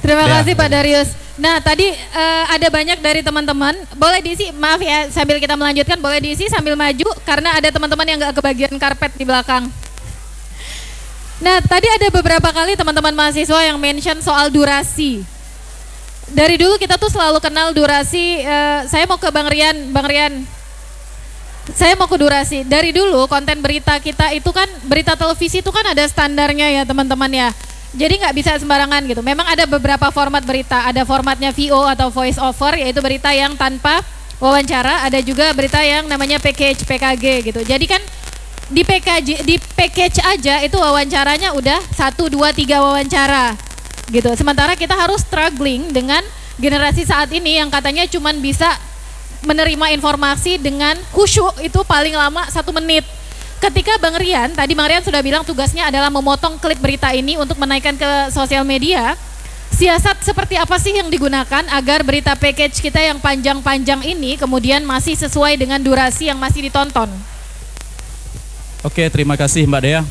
Terima kasih Pak Darius. Nah tadi ada banyak dari teman-teman, boleh diisi, maaf ya sambil kita melanjutkan, boleh diisi sambil maju karena ada teman-teman yang gak kebagian karpet di belakang. Nah tadi ada beberapa kali teman-teman mahasiswa yang mention soal durasi. Dari dulu kita tuh selalu kenal durasi, saya mau ke Bang Rian. Saya mau ke durasi. Dari dulu konten berita kita itu kan, berita televisi itu kan ada standarnya ya teman-teman ya. Jadi nggak bisa sembarangan gitu. Memang ada beberapa format berita, ada formatnya VO atau voice over, yaitu berita yang tanpa wawancara. Ada juga berita yang namanya package PKG gitu. Jadi kan di package aja itu wawancaranya udah 1, 2, 3 wawancara gitu. Sementara kita harus struggling dengan generasi saat ini yang katanya cuman bisa menerima informasi dengan khusyuk itu paling lama 1 menit. Ketika Bang Rian, tadi Bang Rian sudah bilang tugasnya adalah memotong klip berita ini untuk menaikkan ke sosial media. Siasat seperti apa sih yang digunakan agar berita package kita yang panjang-panjang ini kemudian masih sesuai dengan durasi yang masih ditonton? Oke, terima kasih Mbak Dea.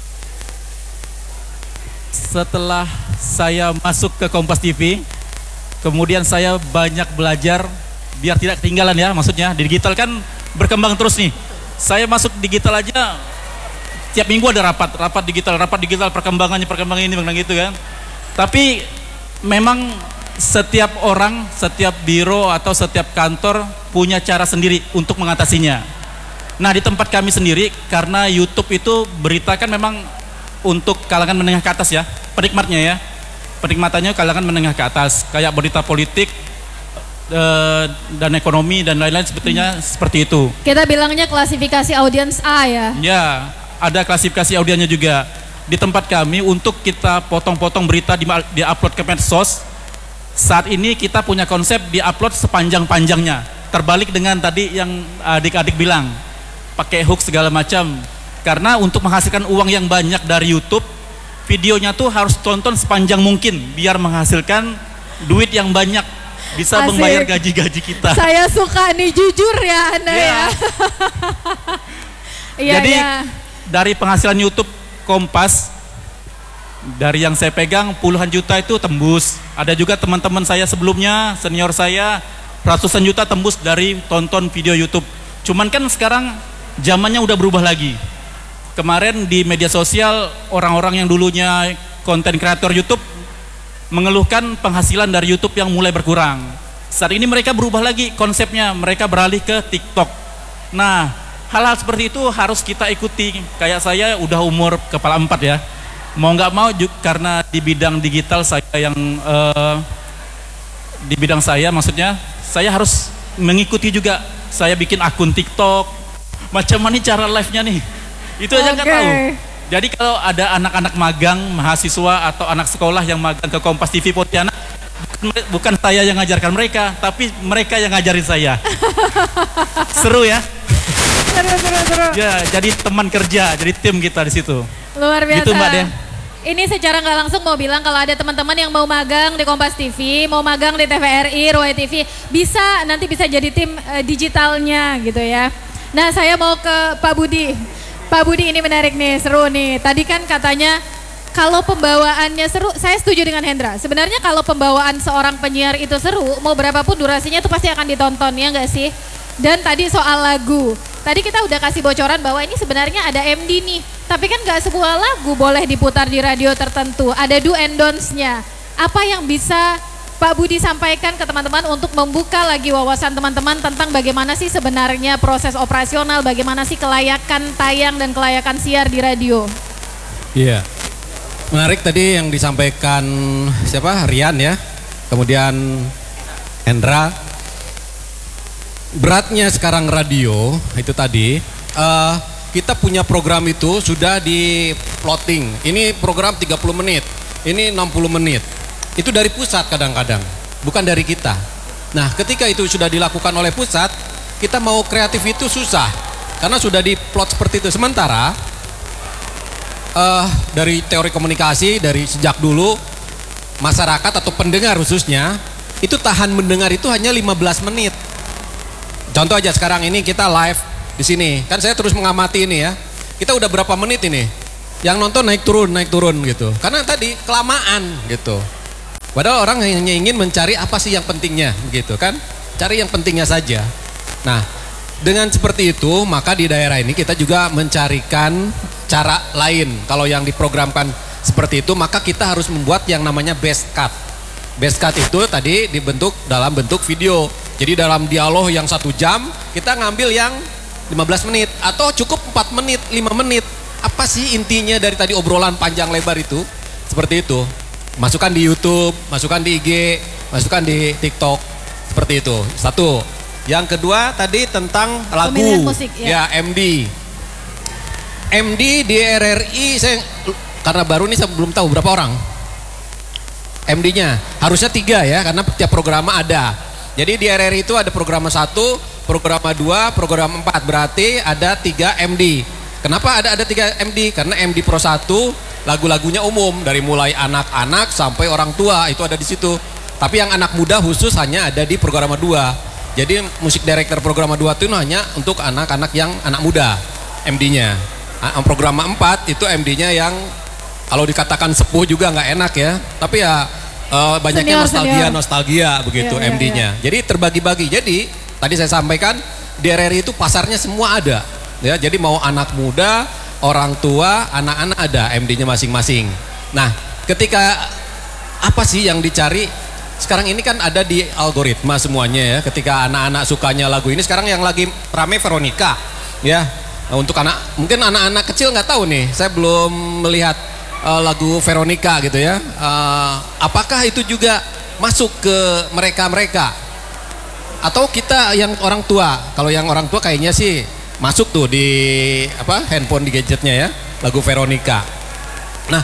Setelah saya masuk ke Kompas TV, kemudian saya banyak belajar biar tidak ketinggalan ya, maksudnya di digital kan berkembang terus nih. Saya masuk digital aja tiap minggu ada rapat digital perkembangan ini gitu kan. Tapi memang setiap orang, setiap biro atau setiap kantor punya cara sendiri untuk mengatasinya. Nah di tempat kami sendiri, karena YouTube itu berita kan memang untuk kalangan menengah ke atas ya, penikmatannya kalangan menengah ke atas, kayak berita politik dan ekonomi dan lain-lain sebetulnya seperti itu. Kita bilangnya klasifikasi audiens A ya. Ya, ada klasifikasi audiensnya juga. Di tempat kami untuk kita potong-potong berita di upload ke medsos. Saat ini kita punya konsep di upload sepanjang-panjangnya. Terbalik dengan tadi yang adik-adik bilang, pakai hook segala macam. Karena untuk menghasilkan uang yang banyak dari YouTube, videonya tuh harus tonton sepanjang mungkin biar menghasilkan duit yang banyak. Bisa asik. Membayar gaji-gaji kita. Saya suka nih, jujur ya Anda ya. Jadi dari penghasilan YouTube Kompas, dari yang saya pegang puluhan juta itu tembus. Ada juga teman-teman saya sebelumnya, senior saya, ratusan juta tembus dari tonton video YouTube. Cuman kan sekarang zamannya udah berubah lagi. Kemarin di media sosial orang-orang yang dulunya konten kreator YouTube mengeluhkan penghasilan dari YouTube yang mulai berkurang. Saat ini mereka berubah lagi konsepnya, mereka beralih ke TikTok. Nah, hal-hal seperti itu harus kita ikuti. Kayak saya udah umur kepala 4 ya. Mau nggak mau karena di bidang digital saya yang di bidang saya maksudnya saya harus mengikuti juga. Saya bikin akun TikTok. Macam mana cara live-nya nih? Itu aja nggak tahu. Jadi kalau ada anak-anak magang, mahasiswa atau anak sekolah yang magang ke Kompas TV Pontianak, bukan saya yang ngajarkan mereka, tapi mereka yang ngajarin saya. Seru ya? Seru. Ya, jadi teman kerja, jadi tim kita di situ. Luar biasa. Gitu Mbak Dea. Ini secara nggak langsung mau bilang kalau ada teman-teman yang mau magang di Kompas TV, mau magang di TVRI, Roy TV, nanti bisa jadi tim digitalnya gitu ya. Nah, saya mau ke Pak Budi. Pak Budi, ini menarik nih, seru nih. Tadi kan katanya kalau pembawaannya seru, saya setuju dengan Hendra. Sebenarnya kalau pembawaan seorang penyiar itu seru, mau berapapun durasinya itu pasti akan ditonton, ya nggak sih? Dan tadi soal lagu, tadi kita udah kasih bocoran bahwa ini sebenarnya ada MD nih. Tapi kan nggak sebuah lagu boleh diputar di radio tertentu, ada do and don'ts-nya. Apa yang bisa Pak Budi sampaikan ke teman-teman untuk membuka lagi wawasan teman-teman tentang bagaimana sih sebenarnya proses operasional, bagaimana sih kelayakan tayang dan kelayakan siar di radio. Iya, menarik tadi yang disampaikan Rian ya, kemudian Hendra. Beratnya sekarang radio itu tadi, kita punya program itu sudah di plotting, ini program 30 menit, ini 60 menit. Itu dari pusat kadang-kadang, bukan dari kita. Nah, ketika itu sudah dilakukan oleh pusat, kita mau kreatif itu susah, karena sudah diplot seperti itu. Sementara dari teori komunikasi, dari sejak dulu, masyarakat atau pendengar khususnya, itu tahan mendengar itu hanya 15 menit. Contoh aja sekarang ini kita live di sini, kan saya terus mengamati ini ya. Kita udah berapa menit ini? Yang nonton naik turun gitu. Karena tadi kelamaan gitu. Padahal orang hanya ingin mencari apa sih yang pentingnya gitu kan. Cari yang pentingnya saja. Nah, dengan seperti itu maka di daerah ini kita juga mencarikan cara lain. Kalau yang diprogramkan seperti itu maka kita harus membuat yang namanya best cut. Best cut itu tadi dibentuk dalam bentuk video. Jadi dalam dialog yang 1 jam kita ngambil yang 15 menit atau cukup 4 menit, 5 menit. Apa sih intinya dari tadi obrolan panjang lebar itu? Seperti itu. Masukkan di YouTube, masukkan di IG, masukkan di TikTok. Seperti itu. Satu. Yang kedua tadi tentang lagu. Pemilihan musik, ya MD. MD di RRI saya karena baru nih saya belum tahu berapa orang. MD-nya harusnya 3 ya karena tiap program ada. Jadi di RRI itu ada program 1, program 2, program 4 berarti ada 3 MD. Kenapa ada 3 MD? Karena MD Pro 1 lagu-lagunya umum dari mulai anak-anak sampai orang tua itu ada di situ. Tapi yang anak muda khusus hanya ada di program 2. Jadi musik director program 2 itu hanya untuk anak-anak yang anak muda MD-nya. Program 4 itu MD-nya yang kalau dikatakan sepuh juga nggak enak ya. Tapi ya banyaknya nostalgia begitu iya, MD-nya. Jadi terbagi-bagi. Jadi tadi saya sampaikan di RRI itu pasarnya semua ada. Ya, jadi mau anak muda, orang tua, anak-anak ada MD-nya masing-masing. Nah, ketika apa sih yang dicari? Sekarang ini kan ada di algoritma semuanya ya. Ketika anak-anak sukanya lagu ini, sekarang yang lagi rame Veronica, ya. Nah, untuk mungkin anak-anak kecil nggak tahu nih. Saya belum melihat lagu Veronica gitu ya. Apakah itu juga masuk ke mereka-mereka? Atau kita yang orang tua? Kalau yang orang tua kayaknya sih masuk tuh di handphone di gadgetnya ya, lagu Veronica. Nah,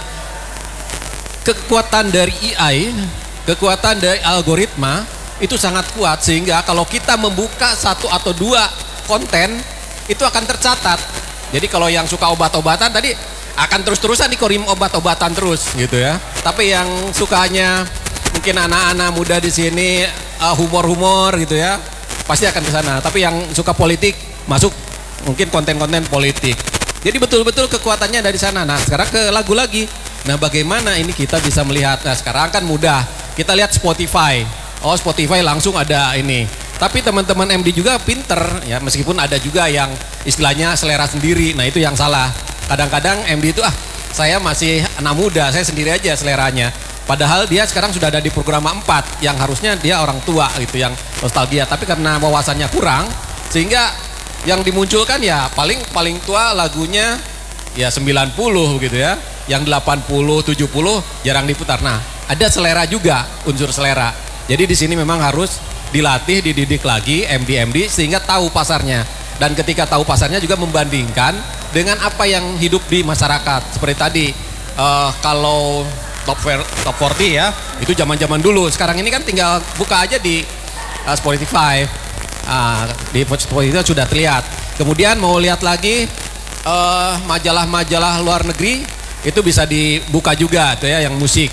kekuatan dari AI, kekuatan dari algoritma itu sangat kuat sehingga kalau kita membuka 1 atau 2 konten itu akan tercatat. Jadi kalau yang suka obat-obatan tadi akan terus-terusan dikorim obat-obatan terus gitu ya. Tapi yang sukanya mungkin anak-anak muda di sini humor-humor gitu ya, pasti akan ke sana. Tapi yang suka politik masuk mungkin konten-konten politik. Jadi betul-betul kekuatannya dari sana. Nah, sekarang ke lagu lagi. Nah, bagaimana ini kita bisa melihat? Nah, sekarang kan mudah. Kita lihat Spotify. Oh, Spotify langsung ada ini. Tapi teman-teman MD juga pinter ya, meskipun ada juga yang istilahnya selera sendiri. Nah, itu yang salah. Kadang-kadang MD itu saya masih anak muda, saya sendiri aja seleranya. Padahal dia sekarang sudah ada di program 4 yang harusnya dia orang tua gitu yang nostalgia. Tapi karena wawasannya kurang sehingga yang dimunculkan ya paling tua lagunya ya 90 gitu ya. Yang 80, 70 jarang diputar. Nah, ada selera juga, unsur selera. Jadi di sini memang harus dilatih, dididik lagi MD-MD sehingga tahu pasarnya. Dan ketika tahu pasarnya juga membandingkan dengan apa yang hidup di masyarakat. Seperti tadi kalau top 40 ya, itu zaman-zaman dulu. Sekarang ini kan tinggal buka aja di Spotify. Di Spotify itu sudah terlihat. Kemudian mau lihat lagi majalah-majalah luar negeri itu bisa dibuka juga tuh ya yang musik.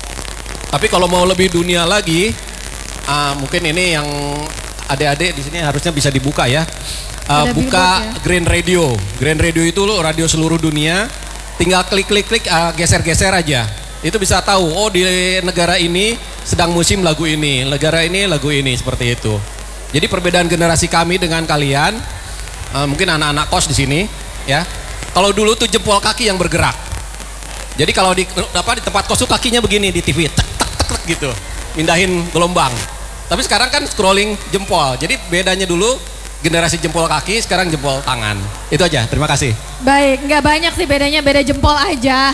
Tapi kalau mau lebih dunia lagi, mungkin ini yang adik-adik di sini harusnya bisa dibuka ya. Buka ya. Grand Radio. Grand Radio itu radio seluruh dunia. Tinggal klik-klik-klik, geser-geser aja. Itu bisa tahu, oh di negara ini sedang musim lagu ini, negara ini lagu ini, seperti itu. Jadi perbedaan generasi kami dengan kalian, mungkin anak-anak kos di sini, ya. Kalau dulu tuh jempol kaki yang bergerak. Jadi kalau di tempat kos tuh kakinya begini di TV, tek, tek, tek, tek, gitu, mindahin gelombang. Tapi sekarang kan scrolling jempol. Jadi bedanya dulu generasi jempol kaki, sekarang jempol tangan. Itu aja. Terima kasih. Baik, nggak banyak sih bedanya, beda jempol aja.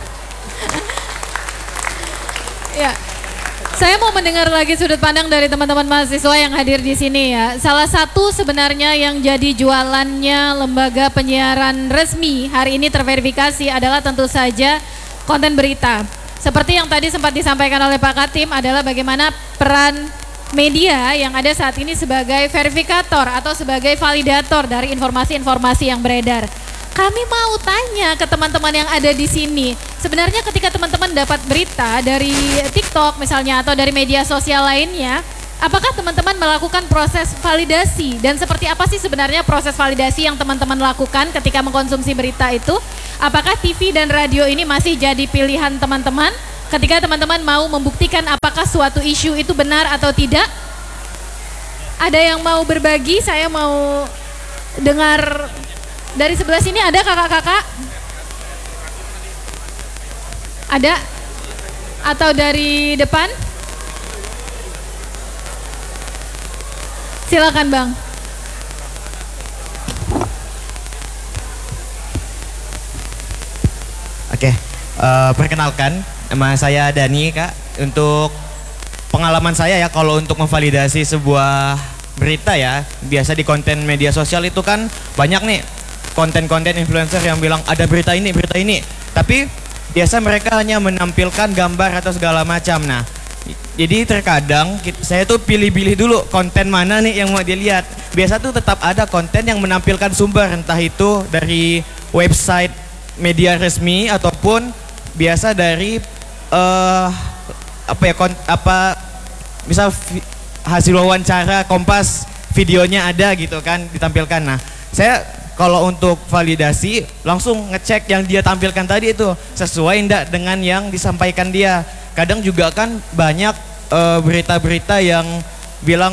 Ya. Saya mau mendengar lagi sudut pandang dari teman-teman mahasiswa yang hadir di sini ya. Salah satu sebenarnya yang jadi jualannya lembaga penyiaran resmi hari ini terverifikasi adalah tentu saja konten berita. Seperti yang tadi sempat disampaikan oleh Pak Katim adalah bagaimana peran media yang ada saat ini sebagai verifikator atau sebagai validator dari informasi-informasi yang beredar. Kami mau tanya ke teman-teman yang ada di sini, sebenarnya ketika teman-teman dapat berita dari TikTok misalnya atau dari media sosial lainnya, apakah teman-teman melakukan proses validasi dan seperti apa sih sebenarnya proses validasi yang teman-teman lakukan ketika mengkonsumsi berita itu? Apakah TV dan radio ini masih jadi pilihan teman-teman ketika teman-teman mau membuktikan apa apakah suatu isu itu benar atau tidak? Ada yang mau berbagi? Saya mau dengar dari sebelah sini. Ada kakak-kakak? Ada? Atau dari depan? Silakan Bang. Oke, perkenalkan, nama saya Dani Kak. Untuk pengalaman saya ya, kalau untuk memvalidasi sebuah berita ya, biasa di konten media sosial itu kan banyak nih konten-konten influencer yang bilang ada berita ini. Tapi biasa mereka hanya menampilkan gambar atau segala macam. Nah, jadi terkadang saya tuh pilih-pilih dulu konten mana nih yang mau dilihat. Biasa tuh tetap ada konten yang menampilkan sumber, entah itu dari website media resmi ataupun biasa dari misal hasil wawancara Kompas, videonya ada gitu kan ditampilkan. Nah, saya kalau untuk validasi langsung ngecek yang dia tampilkan tadi itu sesuai enggak dengan yang disampaikan dia. Kadang juga kan banyak berita-berita yang bilang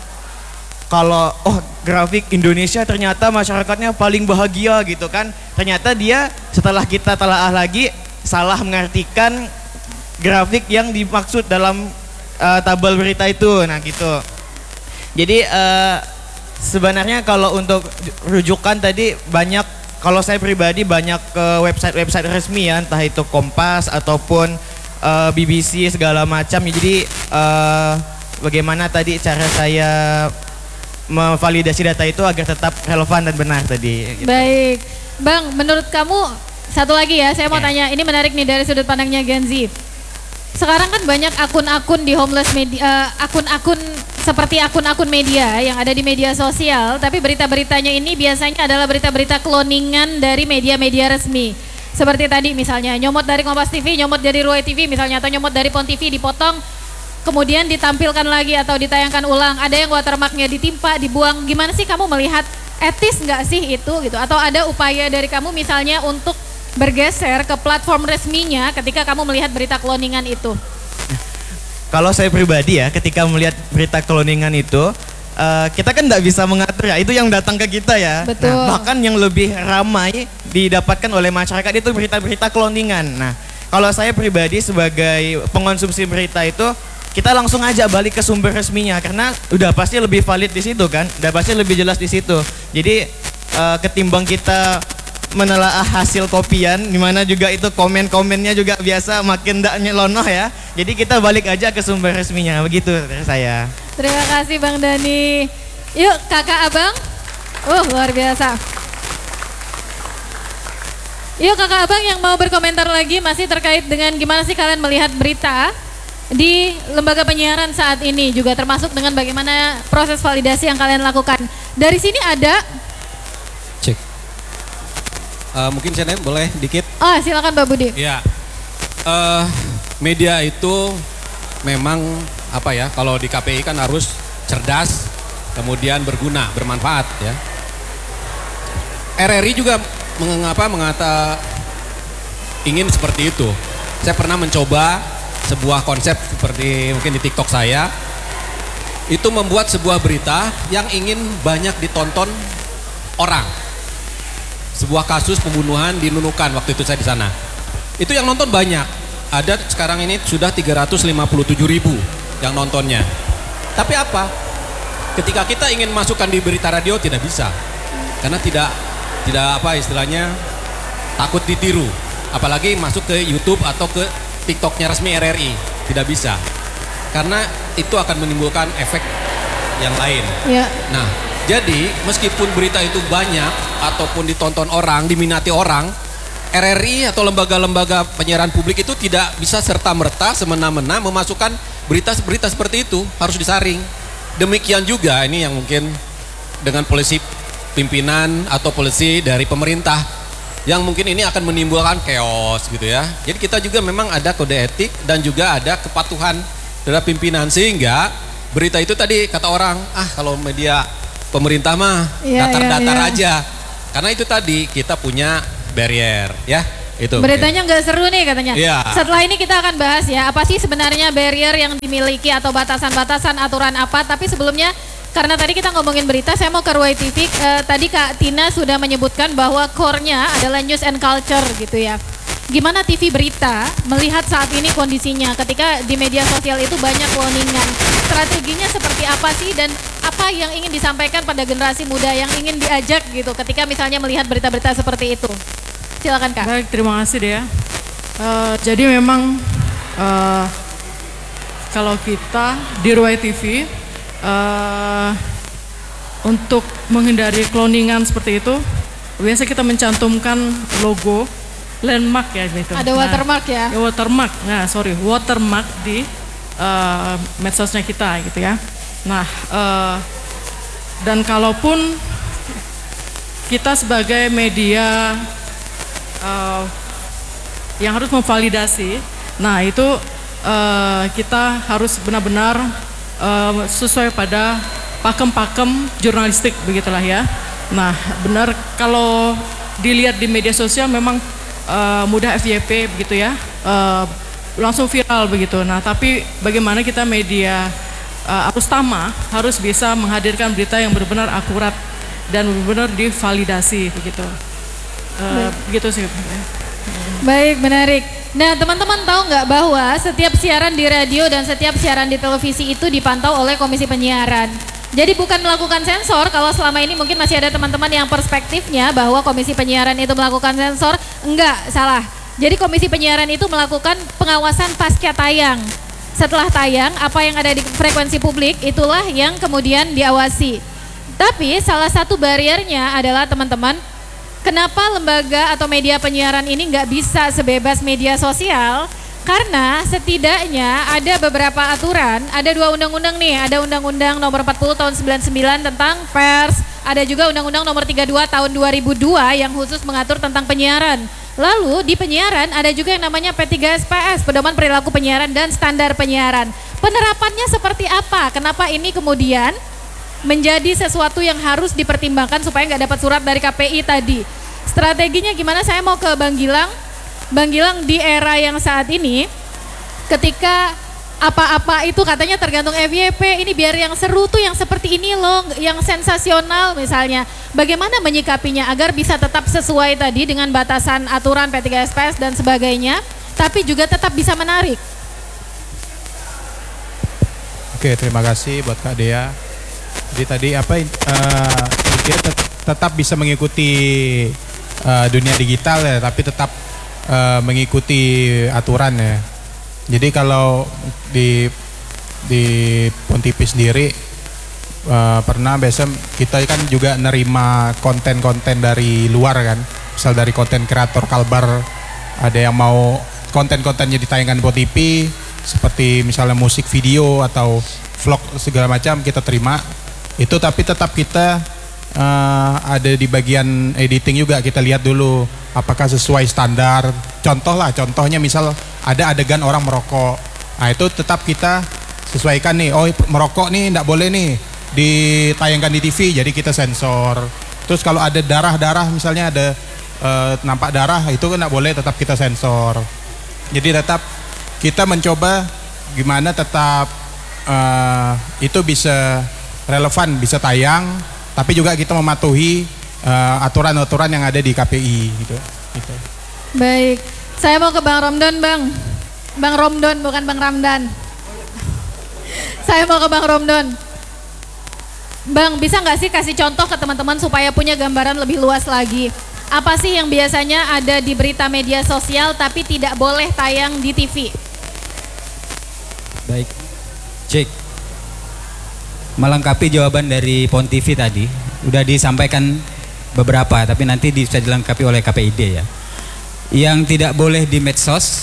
kalau grafik Indonesia ternyata masyarakatnya paling bahagia gitu kan. Ternyata dia setelah kita telaah lagi salah mengartikan grafik yang dimaksud dalam tabel berita itu. Nah gitu. Jadi sebenarnya kalau untuk rujukan tadi banyak, kalau saya pribadi banyak ke website-website resmi ya, entah itu Kompas ataupun BBC segala macam. Jadi bagaimana tadi cara saya memvalidasi data itu agar tetap relevan dan benar tadi. Gitu. Baik, Bang, menurut kamu satu lagi ya, saya mau tanya, ini menarik nih dari sudut pandangnya Gen Z. Sekarang kan banyak akun-akun di homeless media, akun-akun seperti akun-akun media yang ada di media sosial, tapi berita-beritanya ini biasanya adalah berita-berita cloningan dari media-media resmi. Seperti tadi misalnya nyomot dari Kompas TV, nyomot dari Ruai TV misalnya, atau nyomot dari Pon TV, dipotong, kemudian ditampilkan lagi atau ditayangkan ulang. Ada yang watermarknya ditimpa, dibuang. Gimana sih kamu melihat, etis nggak sih itu gitu? Atau ada upaya dari kamu misalnya untuk bergeser ke platform resminya ketika kamu melihat berita cloningan itu? Kalau saya pribadi ya, ketika melihat berita cloningan itu, kita kan nggak bisa mengatur ya, itu yang datang ke kita ya. Betul. Nah, bahkan yang lebih ramai didapatkan oleh masyarakat itu berita-berita cloningan. Nah, kalau saya pribadi sebagai pengonsumsi berita itu, kita langsung aja balik ke sumber resminya karena udah pasti lebih valid di situ kan, udah pasti lebih jelas di situ. Jadi ketimbang kita menelaah hasil kopian, dimana juga itu komen-komennya juga biasa makin ndak nyelonoh ya. Jadi kita balik aja ke sumber resminya, begitu dari saya. Terima kasih Bang Dani. Yuk kakak abang, luar biasa. Yuk kakak abang yang mau berkomentar lagi masih terkait dengan gimana sih kalian melihat berita di lembaga penyiaran saat ini, juga termasuk dengan bagaimana proses validasi yang kalian lakukan. Dari sini ada. Cek. Mungkin saya boleh dikit. Oh silakan Mbak Budi. Ya, media itu memang apa ya? Kalau di KPI kan harus cerdas, kemudian berguna, bermanfaat ya. RRI juga ingin seperti itu. Saya pernah mencoba sebuah konsep seperti mungkin di TikTok saya, itu membuat sebuah berita yang ingin banyak ditonton orang. Sebuah kasus pembunuhan di Nunukan waktu itu saya di sana. Itu yang nonton banyak. Ada sekarang ini sudah 357.000 yang nontonnya. Tapi apa? Ketika kita ingin masukkan di berita radio tidak bisa. Karena tidak apa istilahnya, takut ditiru. Apalagi masuk ke YouTube atau ke TikToknya resmi RRI, tidak bisa. Karena itu akan menimbulkan efek yang lain. Ya. Nah, jadi meskipun berita itu banyak ataupun ditonton orang, diminati orang, RRI atau lembaga-lembaga penyiaran publik itu tidak bisa serta-merta semena-mena memasukkan berita-berita seperti itu, harus disaring. Demikian juga ini yang mungkin dengan polisi pimpinan atau polisi dari pemerintah, yang mungkin ini akan menimbulkan chaos gitu ya. Jadi kita juga memang ada kode etik dan juga ada kepatuhan terhadap pimpinan, sehingga berita itu tadi kata orang, kalau media pemerintah mah datar-datar aja. Karena itu tadi kita punya barrier ya. Itu. Beritanya nggak seru nih katanya. Iya. Setelah ini kita akan bahas ya, apa sih sebenarnya barrier yang dimiliki atau batasan-batasan aturan apa. Tapi sebelumnya, karena tadi kita ngomongin berita, saya mau ke Ruai TV. Tadi Kak Tina sudah menyebutkan bahwa core-nya adalah news and culture gitu ya. Gimana TV berita melihat saat ini kondisinya ketika di media sosial itu banyak warningan. Strateginya seperti apa sih dan apa yang ingin disampaikan pada generasi muda yang ingin diajak gitu ketika misalnya melihat berita-berita seperti itu. Silakan Kak. Baik, terima kasih Dea. Jadi memang kalau kita di Ruai TV untuk menghindari cloningan seperti itu, biasa kita mencantumkan logo landmark ya gitu. Ada watermark ya? Watermark. Watermark di medsosnya kita gitu ya. Nah, dan kalaupun kita sebagai media yang harus memvalidasi, nah itu kita harus benar-benar sesuai pada pakem-pakem jurnalistik begitulah ya. Nah benar kalau dilihat di media sosial memang mudah FYP begitu ya, langsung viral begitu. Nah tapi bagaimana kita media arus utama harus bisa menghadirkan berita yang benar-benar akurat dan benar-benar divalidasi begitu. Begitu sih. Baik, menarik. Nah, teman-teman tahu nggak bahwa setiap siaran di radio dan setiap siaran di televisi itu dipantau oleh Komisi Penyiaran. Jadi bukan melakukan sensor, kalau selama ini mungkin masih ada teman-teman yang perspektifnya bahwa Komisi Penyiaran itu melakukan sensor. Enggak, salah. Jadi Komisi Penyiaran itu melakukan pengawasan pasca tayang. Setelah tayang, apa yang ada di frekuensi publik itulah yang kemudian diawasi. Tapi salah satu bariernya adalah teman-teman, kenapa lembaga atau media penyiaran ini nggak bisa sebebas media sosial? Karena setidaknya ada beberapa aturan, ada 2 undang-undang nih, ada Undang-Undang Nomor 40 Tahun 99 tentang pers, ada juga Undang-Undang Nomor 32 Tahun 2002 yang khusus mengatur tentang penyiaran. Lalu di penyiaran ada juga yang namanya P3SPS, Pedoman Perilaku Penyiaran dan Standar Penyiaran. Penerapannya seperti apa? Kenapa ini kemudian menjadi sesuatu yang harus dipertimbangkan supaya nggak dapat surat dari KPI tadi? Strateginya gimana? Saya mau ke Bang Gilang. Bang Gilang, di era yang saat ini ketika apa-apa itu katanya tergantung FYP, ini biar yang seru tuh yang seperti ini loh, yang sensasional misalnya. Bagaimana menyikapinya agar bisa tetap sesuai tadi dengan batasan aturan P3SPS dan sebagainya, tapi juga tetap bisa menarik? Oke, terima kasih buat Kak Dea. Jadi tadi intinya tetap bisa mengikuti dunia digital ya, tapi tetap mengikuti aturan ya. Jadi kalau di Pontipi sendiri pernah biasa kita kan juga nerima konten-konten dari luar kan, misal dari konten kreator Kalbar, ada yang mau konten-kontennya ditayangkan di Pontipi seperti misalnya musik, video atau vlog segala macam kita terima itu, tapi tetap kita ada di bagian editing juga, kita lihat dulu apakah sesuai standar. Contohnya misal ada adegan orang merokok, nah itu tetap kita sesuaikan nih, oh merokok nih enggak boleh nih ditayangkan di TV, jadi kita sensor. Terus kalau ada darah-darah misalnya ada nampak darah, itu kan enggak boleh, tetap kita sensor. Jadi tetap kita mencoba gimana tetap itu bisa relevan, bisa tayang, tapi juga kita mematuhi aturan-aturan yang ada di KPI gitu. Baik, saya mau ke Bang Romdon, Bang Romdon bukan Bang Ramdan. Saya mau ke Bang Romdon. Bang, bisa nggak sih kasih contoh ke teman-teman supaya punya gambaran lebih luas lagi? Apa sih yang biasanya ada di berita media sosial tapi tidak boleh tayang di TV? Baik, cek. Melengkapi jawaban dari Pon TV tadi, udah disampaikan beberapa, tapi nanti bisa dilengkapi oleh KPID ya. Yang tidak boleh di medsos,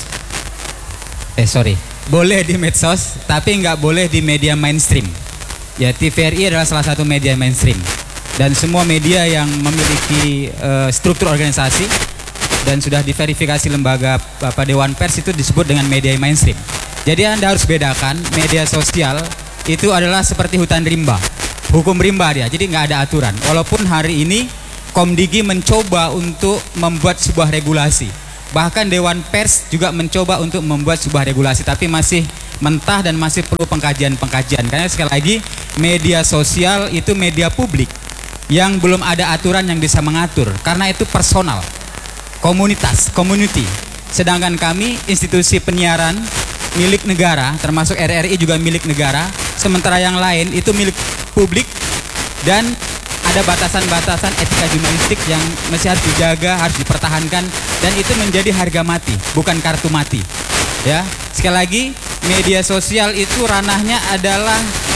boleh di medsos, tapi nggak boleh di media mainstream. Ya, TVRI adalah salah satu media mainstream. Dan semua media yang memiliki struktur organisasi dan sudah diverifikasi lembaga Dewan Pers itu disebut dengan media mainstream. Jadi Anda harus bedakan, media sosial itu adalah seperti hutan rimba, hukum rimba dia, jadi nggak ada aturan. Walaupun hari ini Komdigi mencoba untuk membuat sebuah regulasi, Bahkan Dewan Pers juga mencoba untuk membuat sebuah regulasi, tapi masih mentah dan masih perlu pengkajian-pengkajian. Karena sekali lagi, media sosial itu media publik yang belum ada aturan yang bisa mengatur, karena itu personal, komunitas, community. Sedangkan kami institusi penyiaran milik negara, termasuk RRI juga milik negara, sementara yang lain itu milik publik, dan ada batasan-batasan etika jurnalistik yang mesti harus dijaga, harus dipertahankan, dan itu menjadi harga mati, bukan kartu mati. Ya, sekali lagi, media sosial itu ranahnya adalah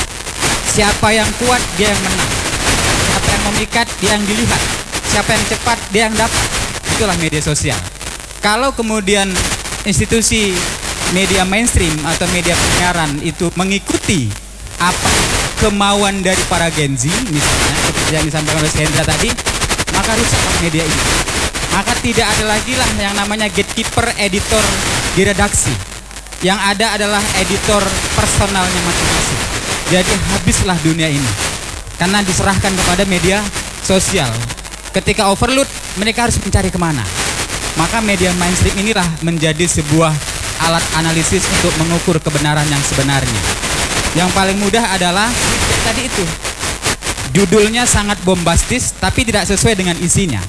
siapa yang kuat dia yang menang, siapa yang memikat dia yang dilihat, siapa yang cepat dia yang dapat. Itulah media sosial. Kalau kemudian institusi media mainstream atau media penyiaran itu mengikuti apa kemauan dari para Gen Z, misalnya seperti yang disampaikan oleh Hendra tadi, maka rusaklah media ini. Maka tidak ada lagi lah yang namanya gatekeeper editor di redaksi. Yang ada adalah editor personalnya masing-masing. Jadi habislah dunia ini, karena diserahkan kepada media sosial. Ketika overload, mereka harus mencari kemana. Maka media mainstream inilah menjadi sebuah alat analisis untuk mengukur kebenaran yang sebenarnya. Yang paling mudah adalah tadi itu, judulnya sangat bombastis tapi tidak sesuai dengan isinya.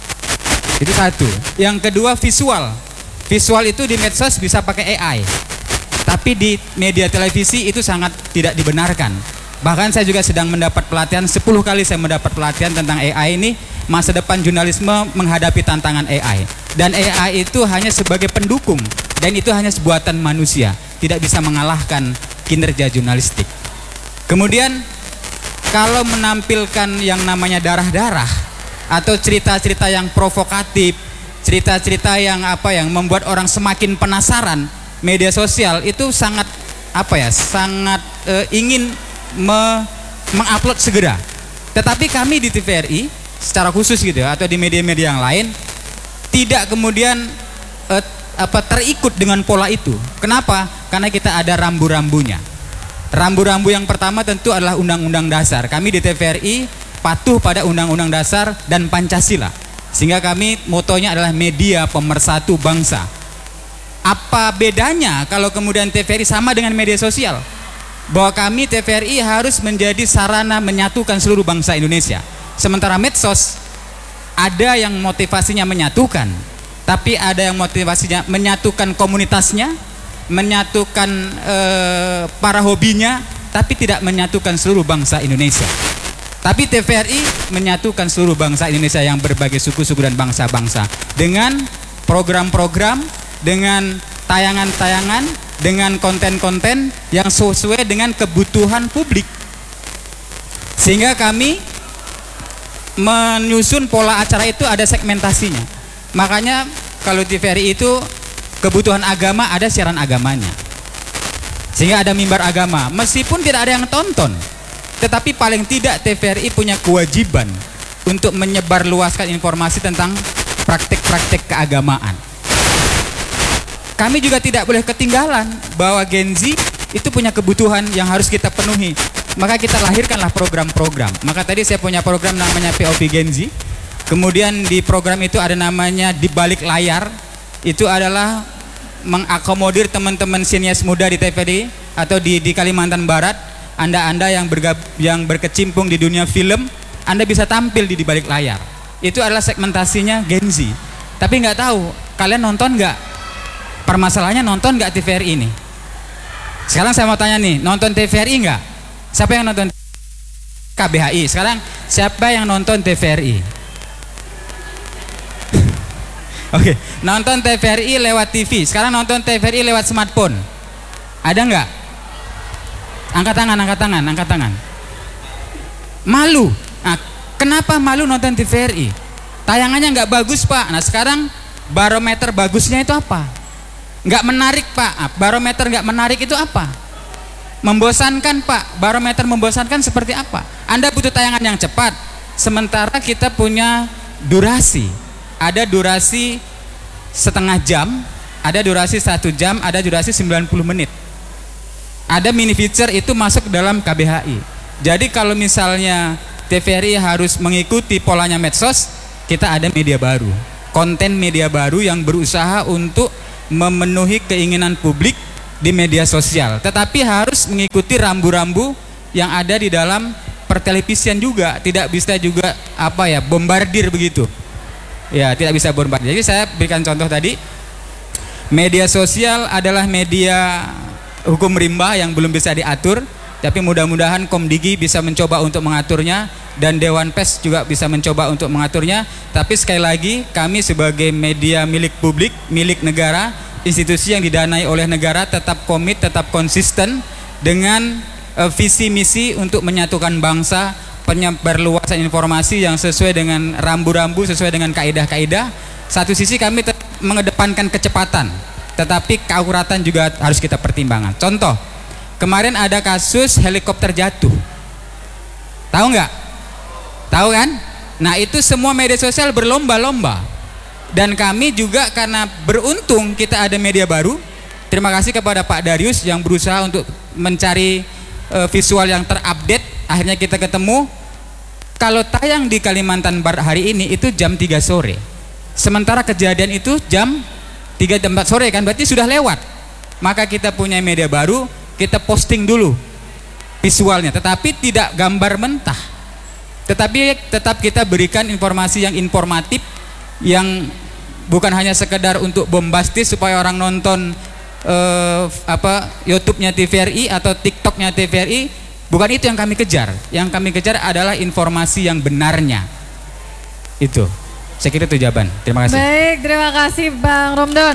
Itu satu. Yang kedua, visual. Visual itu di medsos bisa pakai AI, tapi di media televisi itu sangat tidak dibenarkan. Bahkan saya juga sedang mendapat pelatihan, 10 kali saya mendapat pelatihan tentang AI ini, masa depan jurnalisme menghadapi tantangan AI. Dan AI itu hanya sebagai pendukung, dan itu hanya buatan manusia, tidak bisa mengalahkan kinerja jurnalistik. Kemudian kalau menampilkan yang namanya darah-darah atau cerita-cerita yang provokatif, cerita-cerita yang membuat orang semakin penasaran, media sosial itu sangat sangat ingin mengupload segera. Tetapi kami di TVRI secara khusus gitu atau di media-media yang lain tidak kemudian terikut dengan pola itu. Kenapa? Karena kita ada rambu-rambunya. Rambu-rambu yang pertama tentu adalah Undang-Undang Dasar. Kami di TVRI patuh pada Undang-Undang Dasar dan Pancasila. Sehingga kami motonya adalah media pemersatu bangsa. Apa bedanya kalau kemudian TVRI sama dengan media sosial? Bahwa kami TVRI harus menjadi sarana menyatukan seluruh bangsa Indonesia. Sementara medsos ada yang motivasinya menyatukan, tapi ada yang motivasinya menyatukan komunitasnya, menyatukan para hobinya, tapi tidak menyatukan seluruh bangsa Indonesia. Tapi TVRI menyatukan seluruh bangsa Indonesia yang berbagai suku-suku dan bangsa-bangsa dengan program-program, dengan tayangan-tayangan, dengan konten-konten yang sesuai dengan kebutuhan publik. Sehingga kami menyusun pola acara itu ada segmentasinya. Makanya kalau TVRI itu kebutuhan agama ada siaran agamanya. Sehingga ada mimbar agama, meskipun tidak ada yang tonton. Tetapi paling tidak TVRI punya kewajiban untuk menyebarluaskan informasi tentang praktik-praktik keagamaan. Kami juga tidak boleh ketinggalan bahwa Gen Z itu punya kebutuhan yang harus kita penuhi. Maka kita lahirkanlah program-program. Maka tadi saya punya program namanya POV Gen Z. Kemudian di program itu ada namanya Di Balik Layar. Itu adalah mengakomodir teman-teman sinias muda di TVRI atau di Kalimantan Barat. Anda yang berkecimpung di dunia film, Anda bisa tampil di balik layar. Itu adalah segmentasinya Gen Z. Tapi nggak tahu, kalian nonton nggak? Permasalahannya nonton nggak TVRI ini? Sekarang saya mau tanya nih, nonton TVRI nggak? Siapa yang nonton KBHI? Sekarang siapa yang nonton TVRI? Oke, nonton TVRI lewat TV. Sekarang nonton TVRI lewat smartphone. Ada nggak? Angkat tangan. Malu. Nah, kenapa malu nonton TVRI? Tayangannya nggak bagus, Pak. Nah, sekarang barometer bagusnya itu apa? Nggak menarik, Pak. Barometer nggak menarik itu apa? Membosankan, Pak. Barometer membosankan seperti apa? Anda butuh tayangan yang cepat. Sementara kita punya durasi. Ada durasi setengah jam, ada durasi 1 jam, ada durasi 90 menit. Ada mini feature itu masuk dalam KBHI. Jadi kalau misalnya TVRI harus mengikuti polanya medsos, kita ada media baru, konten media baru yang berusaha untuk memenuhi keinginan publik di media sosial, tetapi harus mengikuti rambu-rambu yang ada di dalam pertelevisian juga. Tidak bisa juga bombardir begitu ya, tidak bisa bombardir. Jadi saya berikan contoh tadi, media sosial adalah media hukum rimba yang belum bisa diatur, tapi mudah-mudahan Komdigi bisa mencoba untuk mengaturnya, dan Dewan Pers juga bisa mencoba untuk mengaturnya. Tapi sekali lagi, kami sebagai media milik publik, milik negara, institusi yang didanai oleh negara, tetap komit, tetap konsisten dengan visi misi untuk menyatukan bangsa, penyebarluasan informasi yang sesuai dengan rambu-rambu, sesuai dengan kaidah-kaidah. Satu sisi kami mengedepankan kecepatan, tetapi keakuratan juga harus kita pertimbangkan. Contoh, kemarin ada kasus helikopter jatuh. Tahu nggak? Tahu kan? Nah, itu semua media sosial berlomba-lomba. Dan kami juga karena beruntung kita ada media baru. Terima kasih kepada Pak Darius yang berusaha untuk mencari visual yang terupdate. Akhirnya kita ketemu. Kalau tayang di Kalimantan Barat hari ini itu jam 3 sore. Sementara kejadian itu jam 3 jam 4 sore kan, berarti sudah lewat. Maka kita punya media baru, kita posting dulu visualnya, tetapi tidak gambar mentah. Tetapi tetap kita berikan informasi yang informatif, yang bukan hanya sekedar untuk bombastis supaya orang nonton YouTube-nya TVRI atau TikTok-nya TVRI. Bukan itu yang kami kejar. Yang kami kejar adalah informasi yang benarnya. Itu. Saya kira itu jawaban. Terima kasih. Baik, terima kasih Bang Romdon.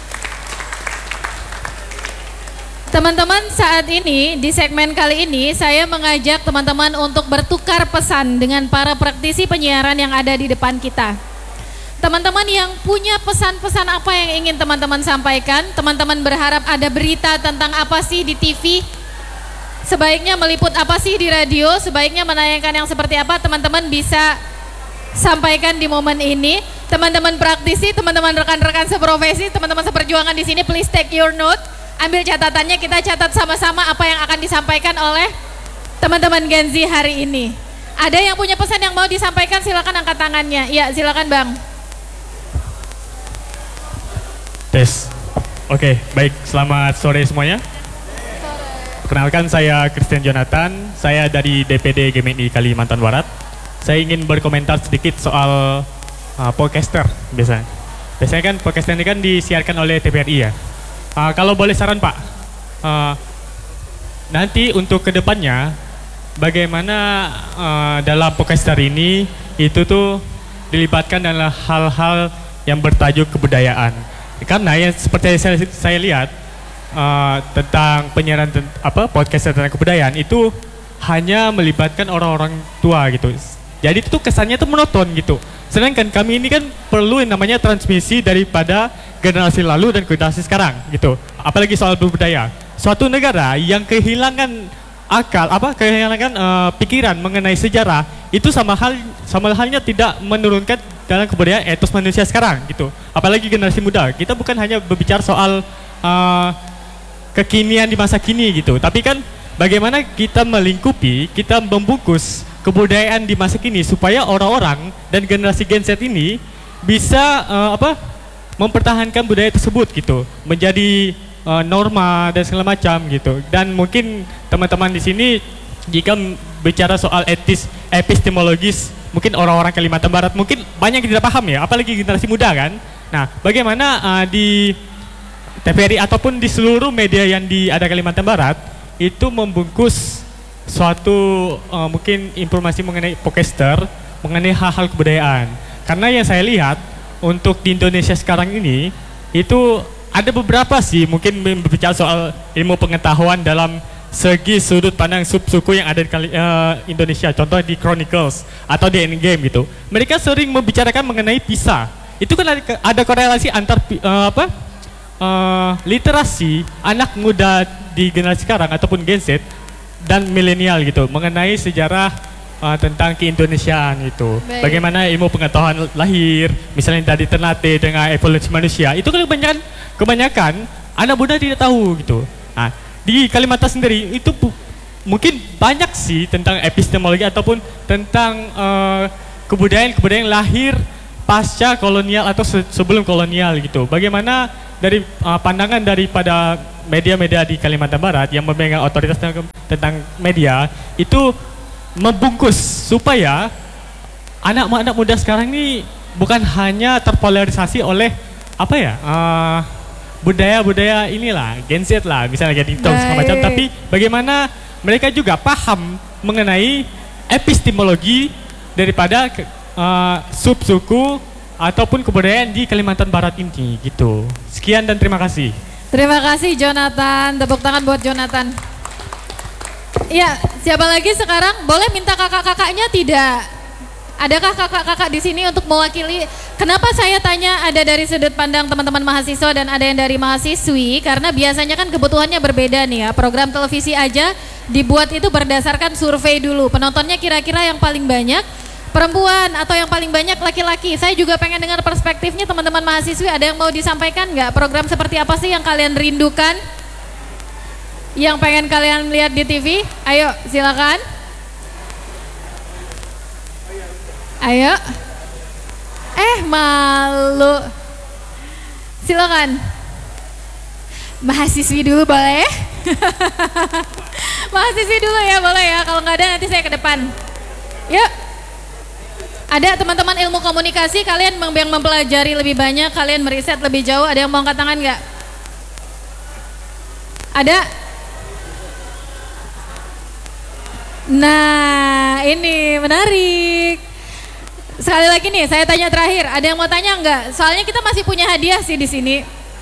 Teman-teman, saat ini di segmen kali ini saya mengajak teman-teman untuk bertukar pesan dengan para praktisi penyiaran yang ada di depan kita. Teman-teman yang punya pesan-pesan apa yang ingin teman-teman sampaikan, teman-teman berharap ada berita tentang apa sih di TV, sebaiknya meliput apa sih di radio, sebaiknya menayangkan yang seperti apa, teman-teman bisa sampaikan di momen ini. Teman-teman praktisi, teman-teman rekan-rekan seprofesi, teman-teman seperjuangan di sini, please take your note. Ambil catatannya, kita catat sama-sama apa yang akan disampaikan oleh teman-teman Gen Z hari ini. Ada yang punya pesan yang mau disampaikan, silakan angkat tangannya. Ya, silakan Bang. Tes. Oke, baik. Selamat sore semuanya. Perkenalkan, saya Christian Jonathan. Saya dari DPD GMI Kalimantan Barat. Saya ingin berkomentar sedikit soal podcaster biasanya. Biasanya kan podcaster ini kan disiarkan oleh TVRI ya. Kalau boleh saran Pak, nanti untuk kedepannya bagaimana dalam podcaster ini itu tuh dilibatkan dalam hal-hal yang bertajuk kebudayaan. Karena yang seperti saya lihat tentang penyiaran podcaster tentang kebudayaan itu hanya melibatkan orang-orang tua gitu. Jadi itu kesannya tuh monoton gitu. Sedangkan kami ini kan perlu yang namanya transmisi daripada generasi lalu dan generasi sekarang gitu. Apalagi soal budaya. Suatu negara yang kehilangan akal, kehilangan pikiran mengenai sejarah, itu sama halnya tidak menurunkan dalam kebudayaan etos manusia sekarang gitu. Apalagi generasi muda. Kita bukan hanya berbicara soal kekinian di masa kini gitu, tapi kan bagaimana kita melingkupi, kita membungkus kebudayaan di masa kini supaya orang-orang dan generasi Gen Z ini bisa mempertahankan budaya tersebut gitu, menjadi norma dan segala macam gitu. Dan mungkin teman-teman di sini jika bicara soal epistemologis, mungkin orang-orang Kalimantan Barat mungkin banyak yang tidak paham ya, apalagi generasi muda kan. Nah, bagaimana di TVRI ataupun di seluruh media yang ada Kalimantan Barat itu membungkus suatu mungkin informasi mengenai podcaster, mengenai hal-hal kebudayaan. Karena yang saya lihat untuk di Indonesia sekarang ini itu ada beberapa sih mungkin berbicara soal ilmu pengetahuan dalam segi sudut pandang subsuku yang ada di Indonesia. Contoh di Chronicles atau di Endgame gitu. Mereka sering membicarakan mengenai PISA. Itu kan ada korelasi antar literasi anak muda di generasi sekarang ataupun Gen Z dan milenial gitu mengenai sejarah tentang keindonesiaan itu. Baik. Bagaimana ilmu pengetahuan lahir, misalnya dari Ternate dengan evolusi manusia. Itu kan kebanyakan anak muda tidak tahu gitu. Nah, di Kalimantan sendiri itu mungkin banyak sih tentang epistemologi ataupun tentang kebudayaan lahir pasca kolonial atau sebelum kolonial gitu. Bagaimana dari pandangan daripada media-media di Kalimantan Barat yang memegang otoritas tentang media itu membungkus supaya anak muda sekarang ini bukan hanya terpolarisasi oleh apa ya budaya-budaya inilah Gen Z lah, misalnya kayak TikTok segala macam, tapi bagaimana mereka juga paham mengenai epistemologi daripada subsuku ataupun kebudayaan di Kalimantan Barat ini gitu. Sekian dan terima kasih. Terima kasih Jonathan, tepuk tangan buat Jonathan. Iya, siapa lagi sekarang? Boleh minta kakak-kakaknya tidak? Adakah kakak-kakak di sini untuk mewakili? Kenapa saya tanya ada dari sudut pandang teman-teman mahasiswa dan ada yang dari mahasiswi? Karena biasanya kan kebutuhannya berbeda nih ya. Program televisi aja dibuat itu berdasarkan survei dulu. Penontonnya kira-kira yang paling banyak perempuan atau yang paling banyak laki-laki. Saya juga pengen dengar perspektifnya teman-teman mahasiswi. Ada yang mau disampaikan nggak? Program seperti apa sih yang kalian rindukan? Yang pengen kalian lihat di TV? Ayo silakan. Ayo. Malu. Silakan. Mahasiswi dulu boleh? Mahasiswi dulu ya, boleh ya. Kalau nggak ada nanti saya ke depan. Yuk. Ada teman-teman ilmu komunikasi, kalian yang mempelajari lebih banyak, kalian meriset lebih jauh, ada yang mau angkat tangan nggak? Ada? Nah, ini menarik. Sekali lagi nih, saya tanya terakhir, ada yang mau tanya nggak? Soalnya kita masih punya hadiah sih di sini.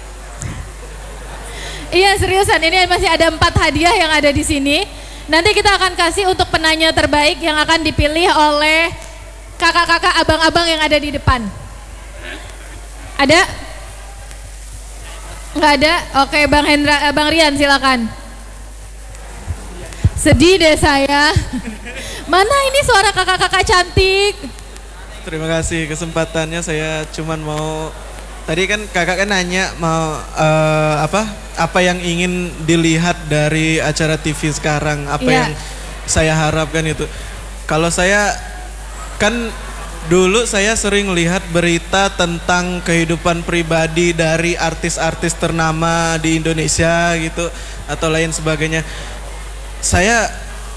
Iya seriusan, ini masih ada 4 hadiah yang ada di sini. Nanti kita akan kasih untuk penanya terbaik yang akan dipilih oleh kakak-kakak, abang-abang yang ada di depan. Ada? Nggak ada? Oke, Bang Hendra, Bang Rian silakan. Sedih deh saya. Mana ini suara kakak-kakak cantik? Terima kasih kesempatannya. Saya cuman mau, tadi kan kakak kan nanya mau apa yang ingin dilihat dari acara TV sekarang, apa yang saya harapkan itu. Kalau saya kan dulu saya sering lihat berita tentang kehidupan pribadi dari artis-artis ternama di Indonesia gitu atau lain sebagainya. Saya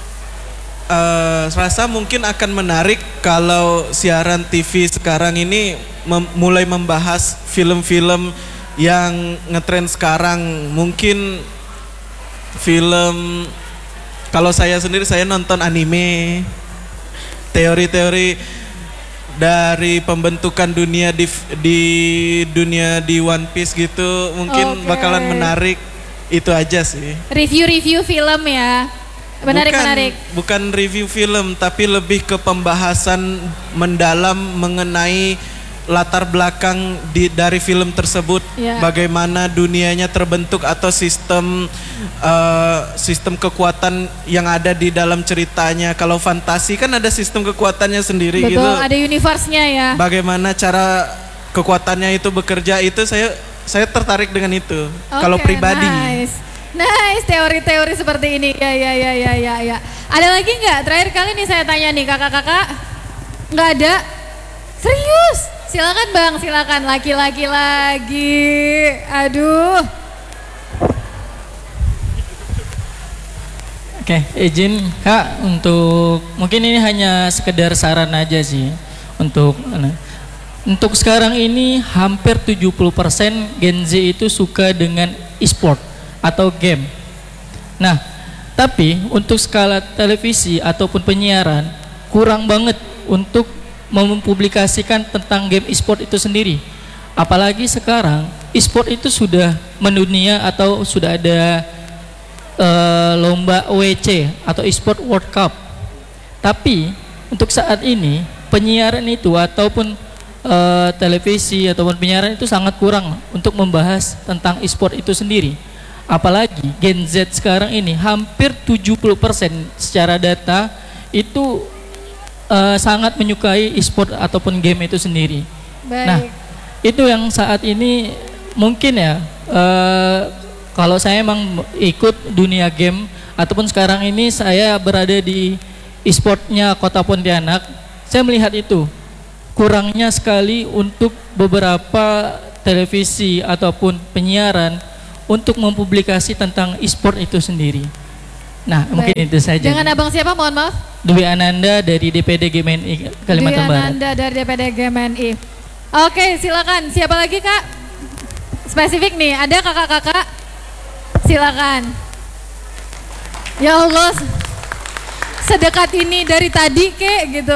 rasa mungkin akan menarik kalau siaran TV sekarang ini mulai membahas film-film yang ngetren sekarang. Mungkin film, kalau saya sendiri saya nonton anime, teori-teori dari pembentukan dunia di One Piece gitu, mungkin bakalan menarik. Itu aja sih. Review film ya. Menarik. Bukan review film, tapi lebih ke pembahasan mendalam mengenai latar belakang dari film tersebut, bagaimana dunianya terbentuk atau sistem kekuatan yang ada di dalam ceritanya. Kalau fantasi kan ada sistem kekuatannya sendiri. Betul, gitu. Ada universe-nya ya. Bagaimana cara kekuatannya itu bekerja, itu saya tertarik dengan itu. Kalau pribadi. Nice, teori-teori seperti ini. Ya. Ada lagi nggak? Terakhir kali nih saya tanya nih kakak-kakak. Nggak ada? Serius? Silakan Bang, silakan. Laki-laki lagi. Aduh. Oke, izin Kak untuk mungkin ini hanya sekedar saran aja sih untuk sekarang ini hampir 70% Gen Z itu suka dengan e-sport atau game. Nah, tapi untuk skala televisi ataupun penyiaran kurang banget untuk mempublikasikan tentang game e-sport itu sendiri. Apalagi sekarang e-sport itu sudah mendunia atau sudah ada lomba WC atau e-sport World Cup. Tapi untuk saat ini penyiaran itu ataupun televisi ataupun penyiaran itu sangat kurang untuk membahas tentang e-sport itu sendiri. Apalagi Gen Z sekarang ini hampir 70% secara data itu sangat menyukai e-sport ataupun game itu sendiri. Baik. Nah, itu yang saat ini mungkin ya kalau saya emang ikut dunia game ataupun sekarang ini saya berada di e-sportnya Kota Pontianak, saya melihat itu kurangnya sekali untuk beberapa televisi ataupun penyiaran untuk mempublikasi tentang e-sport itu sendiri. Nah, mungkin itu saja. Dengan abang siapa, mohon maaf? Dwi Ananda dari DPD GMNI Kalimantan Dwi Barat. Ananda dari DPD GMNI. Oke, silakan. Siapa lagi, Kak? Spesifik nih, ada kakak-kakak? Silakan. Ya Allah, sedekat ini dari tadi kek gitu.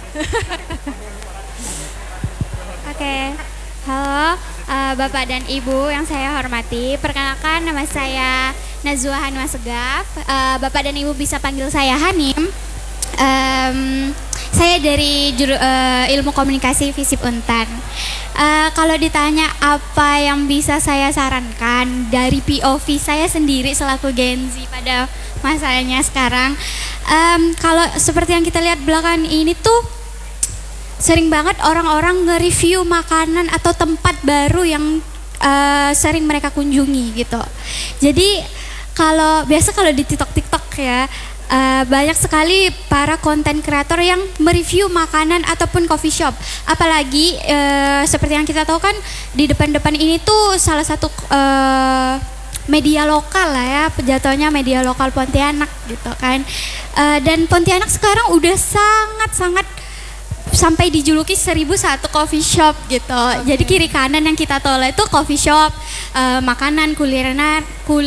Oke, halo Bapak dan Ibu yang saya hormati. Perkenalkan, nama saya Nazwa Hanwa Segaf. Bapak dan Ibu bisa panggil saya Hanim. Saya dari Ilmu Komunikasi FISIP Untan. Kalau ditanya apa yang bisa saya sarankan dari POV saya sendiri selaku Gen Z pada masanya sekarang, kalau seperti yang kita lihat belakangan ini tuh sering banget orang-orang nge-review makanan atau tempat baru yang sering mereka kunjungi gitu. Jadi kalau di TikTok ya, banyak sekali para konten kreator yang mereview makanan ataupun coffee shop. Apalagi seperti yang kita tahu kan, di depan-depan ini tuh salah satu media lokal lah ya, jatuhnya media lokal Pontianak gitu kan. Dan Pontianak sekarang udah sangat-sangat sampai dijuluki 1001 coffee shop gitu. Okay. Jadi kiri kanan yang kita tolak itu coffee shop, makanan, kulineran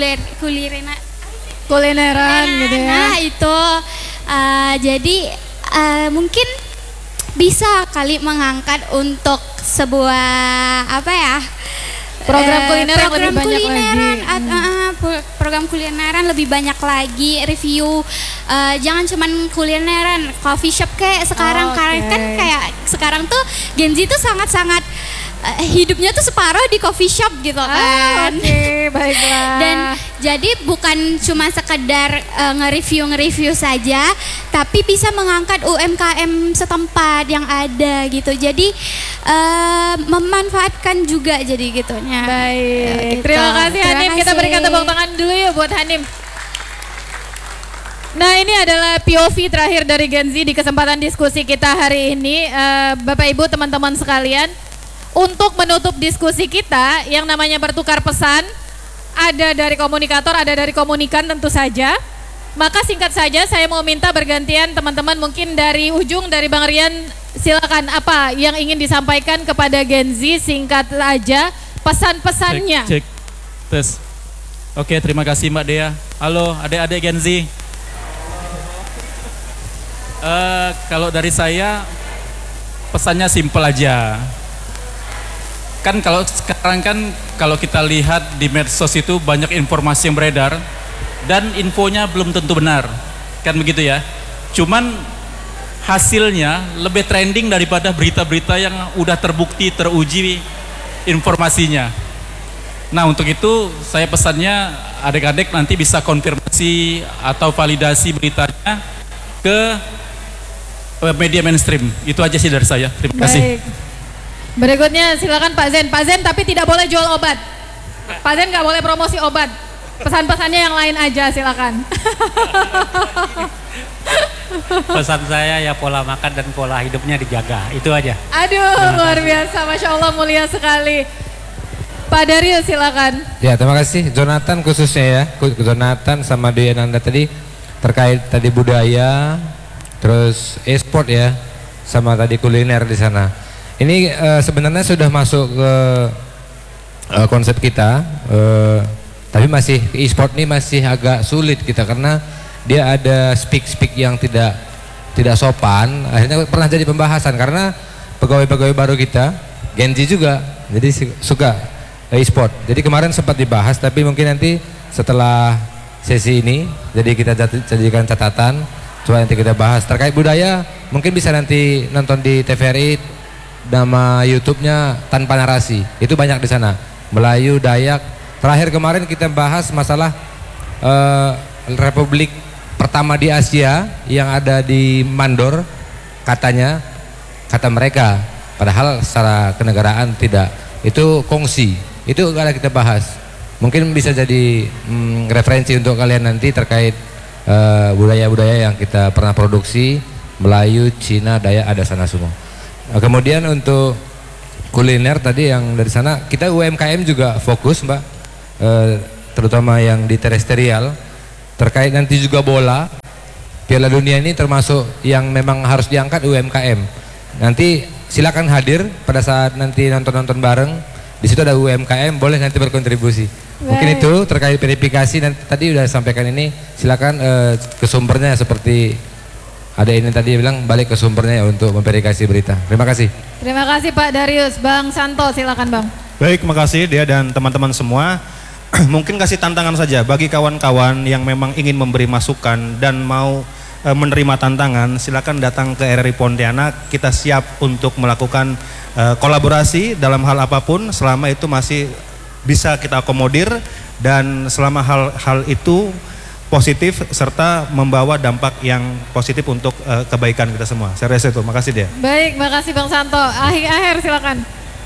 gitu ya. Nah itu, jadi mungkin bisa kali mengangkat untuk sebuah apa ya? Program kuliner yang lebih banyak lagi. Program kulineran lebih banyak lagi, review. Jangan cuman kulineran, coffee shop kayak sekarang. Kan kayak sekarang tuh Gen Z tuh sangat-sangat hidupnya tuh separuh di coffee shop gitu kan. Oke, baiklah. Dan jadi bukan cuma sekedar nge-review saja, tapi bisa mengangkat UMKM setempat yang ada gitu. Jadi memanfaatkan juga jadi gitunya. Baik. Gitu. Terima kasih Hanim. Kita berikan tepuk tangan dulu ya buat Hanim. Nah, ini adalah POV terakhir dari Gen Z di kesempatan diskusi kita hari ini. Bapak Ibu, teman-teman sekalian, untuk menutup diskusi kita yang namanya bertukar pesan, ada dari komunikator, ada dari komunikan tentu saja. Maka singkat saja saya mau minta bergantian teman-teman, mungkin dari ujung, dari Bang Rian, silakan apa yang ingin disampaikan kepada Gen Z, singkat aja pesan-pesannya. Cek, tes. Oke, terima kasih Mbak Dea. Halo adik-adik Gen Z. Kalau dari saya pesannya simpel aja. Kan kalau sekarang kan kalau kita lihat di medsos itu banyak informasi yang beredar dan infonya belum tentu benar, kan begitu ya. Cuman hasilnya lebih trending daripada berita-berita yang udah terbukti, teruji informasinya. Nah, untuk itu saya pesannya adik-adik nanti bisa konfirmasi atau validasi beritanya ke media mainstream. Itu aja sih dari saya. Terima kasih. Baik. Berikutnya silakan Pak Zen. Pak Zen tapi tidak boleh jual obat. Pak Zen nggak boleh promosi obat. Pesan-pesannya yang lain aja silakan. Pesan saya ya pola makan dan pola hidupnya dijaga. Itu aja. Aduh, luar biasa. Masya Allah, mulia sekali. Pak Dario silakan. Ya, terima kasih Jonathan khususnya ya. Jonathan sama Dwi Ananda tadi terkait tadi budaya, terus e-sport ya, sama tadi kuliner di sana. Ini sebenarnya sudah masuk ke konsep kita, tapi masih e-sport ini masih agak sulit kita karena dia ada speak yang tidak sopan. Akhirnya pernah jadi pembahasan karena pegawai-pegawai baru kita, Gen Z juga, jadi suka e-sport. Jadi kemarin sempat dibahas, tapi mungkin nanti setelah sesi ini, jadi kita jadikan catatan, coba nanti kita bahas terkait budaya. Mungkin bisa nanti nonton di TVRI. Nama YouTube-nya Tanpa Narasi, itu banyak di sana, Melayu, Dayak. Terakhir kemarin kita bahas masalah Republik pertama di Asia yang ada di Mandor, kata mereka, padahal secara kenegaraan tidak. Itu kongsi, itu ada kita bahas. Mungkin bisa jadi referensi untuk kalian nanti terkait budaya-budaya yang kita pernah produksi, Melayu, Cina, Dayak, ada sana semua. Kemudian untuk kuliner tadi yang dari sana, kita UMKM juga fokus Mbak, terutama yang di terestrial. Terkait nanti juga bola, Piala Dunia ini termasuk yang memang harus diangkat UMKM. Nanti silakan hadir pada saat nanti nonton-nonton bareng. Di situ ada UMKM, boleh nanti berkontribusi. Mungkin itu terkait verifikasi dan tadi udah sampaikan ini, silakan ke sumbernya seperti ada ini tadi bilang balik ke sumbernya ya untuk memverifikasi berita. Terima kasih. Terima kasih Pak Darius. Bang Santo silakan Bang. Baik, makasih dia dan teman-teman semua. Mungkin kasih tantangan saja bagi kawan-kawan yang memang ingin memberi masukan dan mau menerima tantangan, silakan datang ke RRI Pontianak. Kita siap untuk melakukan kolaborasi dalam hal apapun selama itu masih bisa kita akomodir dan selama hal itu positif serta membawa dampak yang positif untuk kebaikan kita semua. Saya rasa itu. Makasih dia. Baik, makasih Bang Santo. Akhir silakan.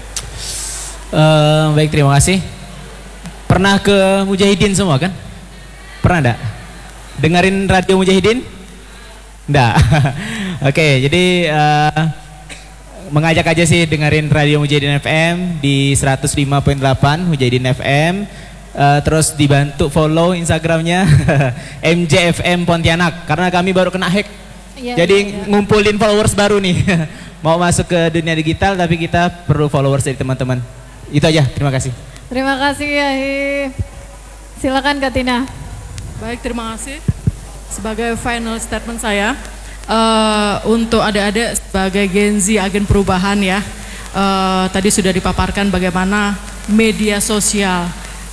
Baik, terima kasih. Pernah ke Mujahidin semua kan? Pernah enggak? Dengerin radio Mujahidin? Enggak. Oke, jadi mengajak aja sih dengerin radio Mujahidin FM di 105.8 Mujahidin FM. Terus dibantu follow Instagramnya MJFM Pontianak karena kami baru kena hack. Jadi ngumpulin followers baru nih. Mau masuk ke dunia digital tapi kita perlu followers dari teman-teman. Itu aja, terima kasih. Terima kasih Yahi. Silakan Kak Tina. Baik, terima kasih. Sebagai final statement saya, untuk adik-adik sebagai Gen Z agen perubahan ya, tadi sudah dipaparkan bagaimana media sosial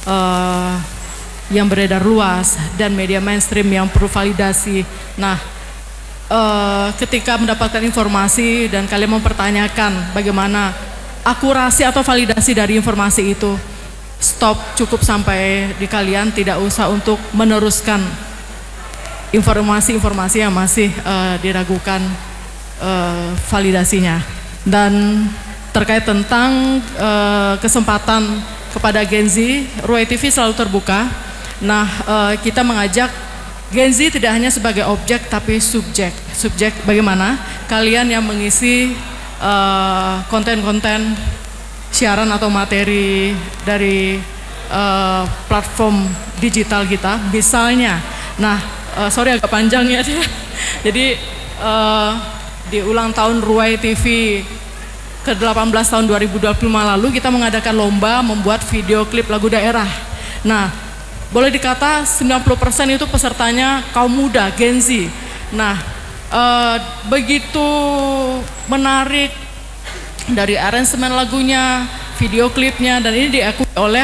yang beredar luas dan media mainstream yang perlu validasi. Nah, ketika mendapatkan informasi dan kalian mempertanyakan bagaimana akurasi atau validasi dari informasi itu, stop, cukup sampai di kalian, tidak usah untuk meneruskan informasi-informasi yang masih diragukan validasinya. Dan terkait tentang kesempatan kepada Gen Z, Ruai TV selalu terbuka. Nah, kita mengajak Gen Z tidak hanya sebagai objek tapi subjek. Subjek bagaimana kalian yang mengisi konten-konten siaran atau materi dari platform digital kita, misalnya. Nah, sorry agak panjang ya. Jadi di ulang tahun Ruai TV ke-18 tahun 2025 lalu kita mengadakan lomba membuat video klip lagu daerah. Nah, boleh dikata 90% itu pesertanya kaum muda, Gen Z. Nah, begitu menarik dari aransemen lagunya, video klipnya, dan ini diakui oleh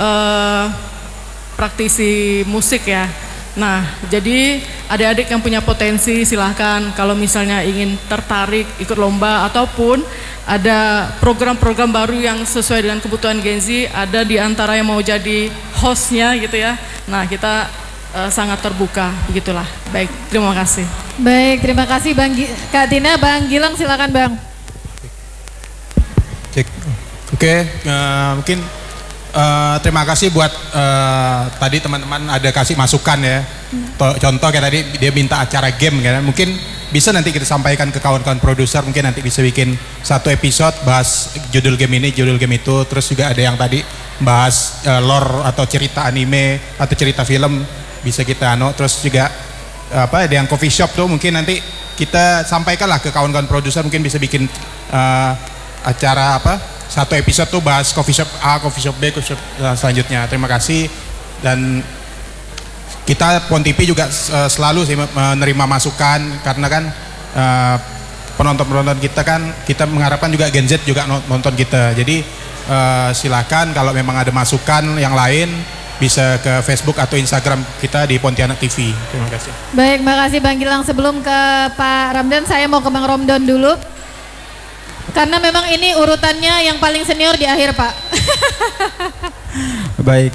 praktisi musik ya. Nah, jadi adik-adik yang punya potensi silahkan kalau misalnya ingin tertarik ikut lomba ataupun ada program-program baru yang sesuai dengan kebutuhan Gen Z, ada di antara yang mau jadi hostnya gitu ya. Nah, kita sangat terbuka, begitulah. Baik, terima kasih. Baik, terima kasih Kak Tina. Bang Gilang silakan Bang. Cek. Oke, mungkin terima kasih buat tadi teman-teman ada kasih masukan ya. Contoh kayak tadi dia minta acara game kan. Mungkin bisa nanti kita sampaikan ke kawan-kawan produser, mungkin nanti bisa bikin satu episode bahas judul game ini, judul game itu. Terus juga ada yang tadi bahas lore atau cerita anime atau cerita film bisa kita terus juga ada yang coffee shop tuh mungkin nanti kita sampaikanlah ke kawan-kawan produser, mungkin bisa bikin acara satu episode tuh bahas coffee shop A, coffee shop B, coffee shop selanjutnya. Terima kasih. Dan kita Pon TV juga selalu sih menerima masukan karena kan penonton-penonton kita kan kita mengharapkan juga Gen Z juga nonton kita. Jadi silakan kalau memang ada masukan yang lain bisa ke Facebook atau Instagram kita di Pontianak TV. Terima kasih. Baik, makasih Bang Gilang. Sebelum ke Pak Ramdan, saya mau ke Bang Romdon dulu. Karena memang ini urutannya yang paling senior di akhir, Pak. Baik,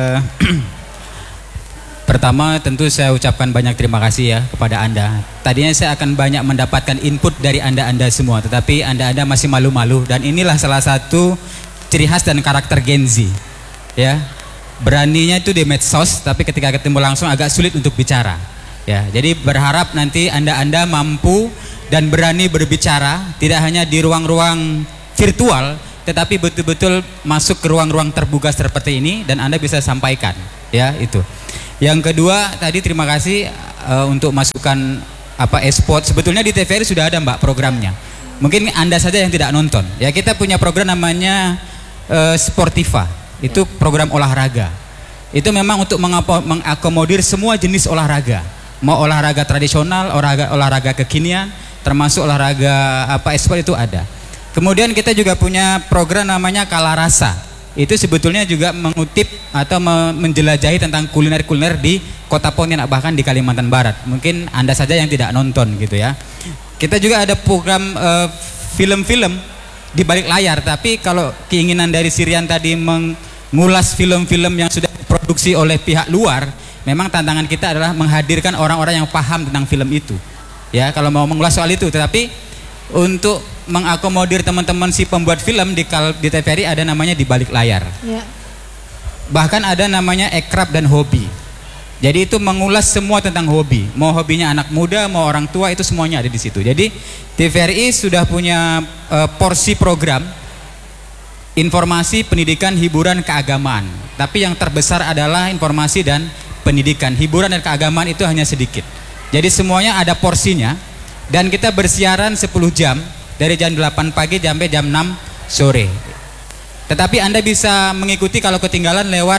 pertama tentu saya ucapkan banyak terima kasih ya kepada Anda. Tadinya saya akan banyak mendapatkan input dari Anda semua, tetapi Anda masih malu-malu, dan inilah salah satu ciri khas dan karakter Gen Z. Ya, beraninya itu di medsos, tapi ketika ketemu langsung agak sulit untuk bicara. Ya, jadi berharap nanti Anda mampu dan berani berbicara, tidak hanya di ruang-ruang virtual, tetapi betul-betul masuk ke ruang-ruang terbuka seperti ini dan Anda bisa sampaikan, ya itu. Yang kedua tadi terima kasih untuk masukan e-sport. Sebetulnya di TVRI sudah ada Mbak programnya. Mungkin Anda saja yang tidak nonton. Ya, kita punya program namanya Sportiva. Itu program olahraga. Itu memang untuk mengakomodir semua jenis olahraga. Mau olahraga tradisional, olahraga kekinian, termasuk olahraga e-sport itu ada. Kemudian kita juga punya program namanya Kala Rasa. Itu sebetulnya juga mengutip atau menjelajahi tentang kuliner-kuliner di Kota Pontianak, bahkan di Kalimantan Barat. Mungkin Anda saja yang tidak nonton gitu ya. Kita juga ada program film-film di balik layar, tapi kalau keinginan dari Sirian tadi mengulas film-film yang sudah diproduksi oleh pihak luar, memang tantangan kita adalah menghadirkan orang-orang yang paham tentang film itu. Ya, kalau mau mengulas soal itu, tetapi untuk mengakomodir teman-teman si pembuat film di TVRI ada namanya di balik layar. Ya. Bahkan ada namanya ekrab dan hobi. Jadi itu mengulas semua tentang hobi. Mau hobinya anak muda, mau orang tua, itu semuanya ada di situ. Jadi TVRI sudah punya porsi program informasi, pendidikan, hiburan, keagamaan. Tapi yang terbesar adalah informasi dan pendidikan. Hiburan dan keagamaan itu hanya sedikit. Jadi semuanya ada porsinya. Dan kita bersiaran 10 jam dari jam 8 pagi sampai jam 6 sore. Tetapi Anda bisa mengikuti kalau ketinggalan lewat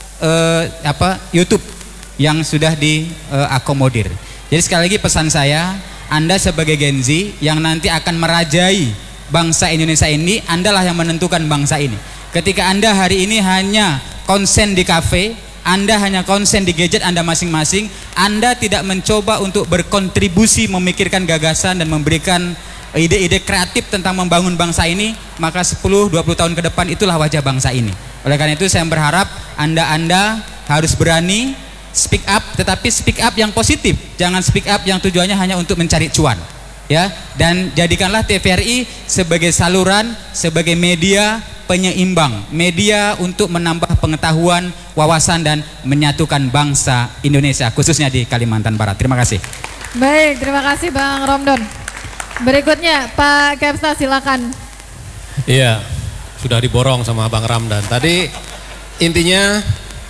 YouTube yang sudah diakomodir. Jadi sekali lagi pesan saya, Anda sebagai Gen Z yang nanti akan merajai bangsa Indonesia ini, Anda lah yang menentukan bangsa ini. Ketika Anda hari ini hanya konsen di kafe, Anda hanya konsen di gadget Anda masing-masing, Anda tidak mencoba untuk berkontribusi, memikirkan gagasan dan memberikan ide-ide kreatif tentang membangun bangsa ini, maka 10-20 tahun ke depan itulah wajah bangsa ini. Oleh karena itu saya berharap Anda harus berani speak up, tetapi speak up yang positif, jangan speak up yang tujuannya hanya untuk mencari cuan. Ya, dan jadikanlah TVRI sebagai saluran, sebagai media penyeimbang, media untuk menambah pengetahuan, wawasan dan menyatukan bangsa Indonesia, khususnya di Kalimantan Barat. Terima kasih. Baik, terima kasih Bang Romdon. Berikutnya Pak Kepsta, silakan. Iya, sudah diborong sama Bang Ramdan. Tadi intinya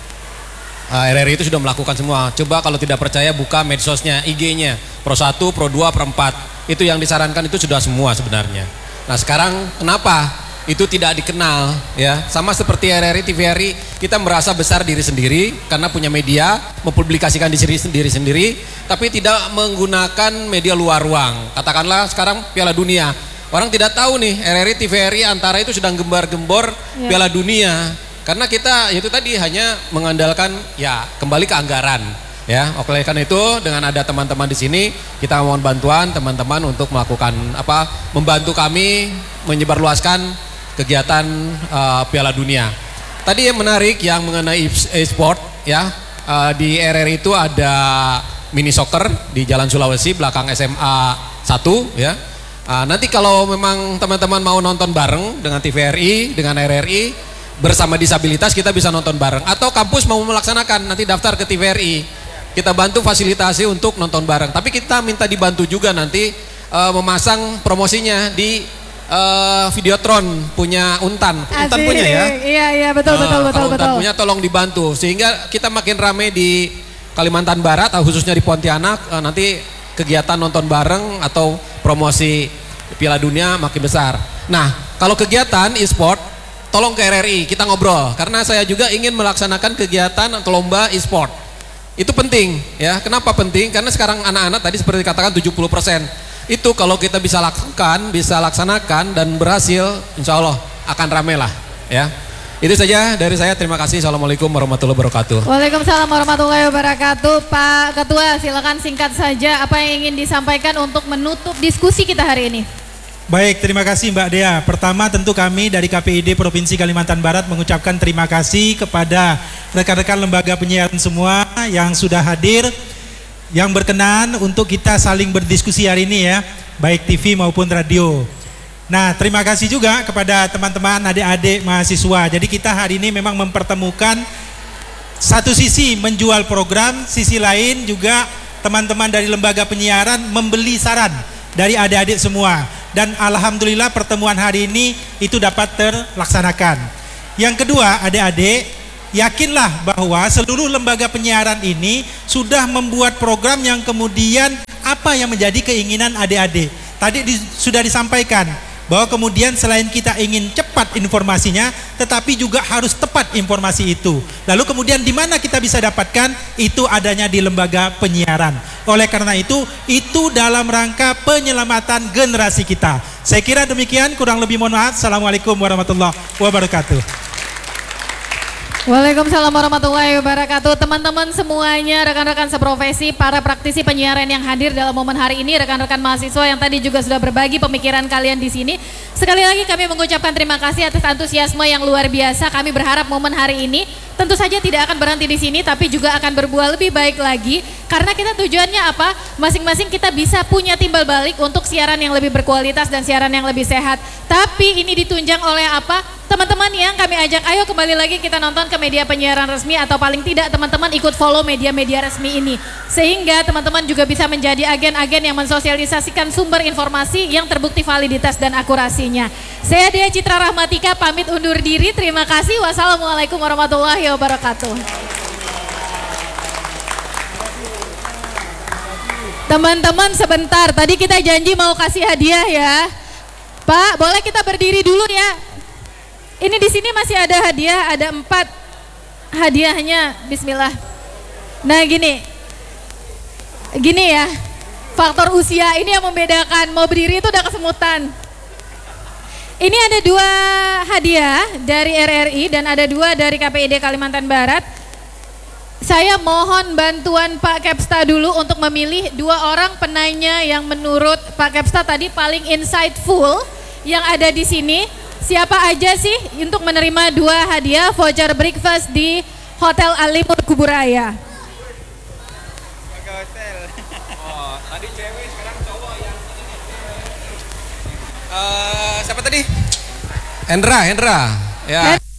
RRI itu sudah melakukan semua. Coba kalau tidak percaya buka medsosnya, IG-nya, Pro 1, Pro 2, Pro 4. Itu yang disarankan itu sudah semua sebenarnya. Nah sekarang kenapa itu tidak dikenal ya? Sama seperti RRI, TVRI, kita merasa besar diri sendiri karena punya media, mempublikasikan diri sendiri, tapi tidak menggunakan media luar ruang. Katakanlah sekarang Piala Dunia, orang tidak tahu nih RRI, TVRI antara itu sedang gembar-gembor Piala Dunia. Karena kita itu tadi hanya mengandalkan ya kembali ke anggaran. Ya, oleh karena itu dengan ada teman-teman di sini kita mohon bantuan teman-teman untuk melakukan membantu kami menyebarluaskan kegiatan Piala Dunia. Tadi yang menarik yang mengenai e-sport ya, di RRI itu ada mini soccer di Jalan Sulawesi belakang SMA 1 ya. Nanti kalau memang teman-teman mau nonton bareng dengan TVRI, dengan RRI bersama disabilitas, kita bisa nonton bareng, atau kampus mau melaksanakan nanti daftar ke TVRI. Kita bantu fasilitasi untuk nonton bareng. Tapi kita minta dibantu juga nanti memasang promosinya di Videotron punya Untan. Untan punya ya? Iya betul. Untan punya tolong dibantu sehingga kita makin ramai di Kalimantan Barat, khususnya di Pontianak, nanti kegiatan nonton bareng atau promosi Piala Dunia makin besar. Nah, kalau kegiatan e-sport tolong ke RRI kita ngobrol karena saya juga ingin melaksanakan kegiatan atau lomba e-sport. Itu penting ya. Kenapa penting? Karena sekarang anak-anak tadi seperti dikatakan 70%. Itu kalau kita bisa laksanakan dan berhasil, insya Allah akan ramai lah ya. Itu saja dari saya. Terima kasih. Assalamualaikum warahmatullahi wabarakatuh. Waalaikumsalam warahmatullahi wabarakatuh. Pak Ketua, silakan singkat saja apa yang ingin disampaikan untuk menutup diskusi kita hari ini. Baik, terima kasih Mbak Dea. Pertama tentu kami dari KPID Provinsi Kalimantan Barat mengucapkan terima kasih kepada rekan-rekan lembaga penyiaran semua yang sudah hadir, yang berkenan untuk kita saling berdiskusi hari ini ya, baik TV maupun radio. Nah, terima kasih juga kepada teman-teman adik-adik mahasiswa. Jadi kita hari ini memang mempertemukan satu sisi menjual program, sisi lain juga teman-teman dari lembaga penyiaran membeli saran dari adik-adik semua. Dan alhamdulillah pertemuan hari ini itu dapat terlaksanakan. Yang kedua, adik-adik, yakinlah bahwa seluruh lembaga penyiaran ini sudah membuat program yang kemudian apa yang menjadi keinginan adik-adik. Tadi sudah disampaikan bahwa kemudian selain kita ingin cepat informasinya, tetapi juga harus tepat informasi itu. Lalu kemudian di mana kita bisa dapatkan? Itu adanya di lembaga penyiaran. Oleh karena itu dalam rangka penyelamatan generasi kita. Saya kira demikian, kurang lebih mohon maaf. Assalamualaikum warahmatullahi wabarakatuh. Waalaikumsalam warahmatullahi wabarakatuh. Teman-teman semuanya, rekan-rekan seprofesi, para praktisi penyiaran yang hadir dalam momen hari ini, rekan-rekan mahasiswa yang tadi juga sudah berbagi pemikiran kalian di sini. Sekali lagi kami mengucapkan terima kasih atas antusiasme yang luar biasa. Kami berharap momen hari ini tentu saja tidak akan berhenti di sini, tapi juga akan berbuah lebih baik lagi. Karena kita tujuannya apa? Masing-masing kita bisa punya timbal balik untuk siaran yang lebih berkualitas dan siaran yang lebih sehat. Tapi ini ditunjang oleh apa? Teman-teman yang kami ajak, ayo kembali lagi kita nonton ke media penyiaran resmi, atau paling tidak teman-teman ikut follow media-media resmi ini. Sehingga teman-teman juga bisa menjadi agen-agen yang mensosialisasikan sumber informasi yang terbukti validitas dan akurasinya. Saya Dea Citra Rahmatika pamit undur diri. Terima kasih. Wassalamualaikum warahmatullahi wabarakatuh. Teman-teman sebentar, tadi kita janji mau kasih hadiah ya. Pak, boleh kita berdiri dulu ya. Ini di sini masih ada hadiah, ada 4 hadiahnya. Bismillah. Nah gini ya, faktor usia ini yang membedakan. Mau berdiri itu udah kesemutan. Ini ada 2 hadiah dari RRI dan ada 2 dari KPID Kalimantan Barat. Saya mohon bantuan Pak Kepsta dulu untuk memilih 2 orang penanya yang menurut Pak Kepsta tadi paling insightful yang ada di sini. Siapa aja sih untuk menerima 2 hadiah voucher breakfast di Hotel Alimur Kuburaya? Oh, tadi cewek, sekarang cowok yang siapa tadi? Hendra. Ya.